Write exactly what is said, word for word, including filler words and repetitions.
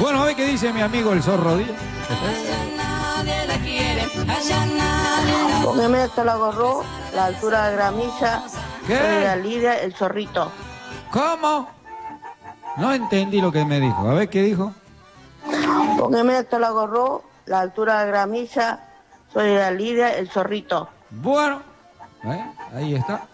Bueno, a ver qué dice mi amigo el Zorro Díaz. Póngame hasta la gorro, la altura de Gramilla. ¿Qué? Soy la Lidia, el zorrito. ¿Cómo? No entendí lo que me dijo. A ver qué dijo. Póngame hasta la gorro, la altura de Gramilla. Soy la Lidia, el zorrito. Bueno, ¿eh? Ahí está.